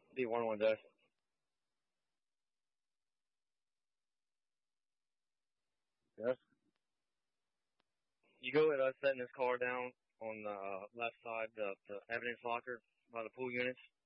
D11 does. Yes. You go at us setting this car down on the left side, the evidence locker by the pool units.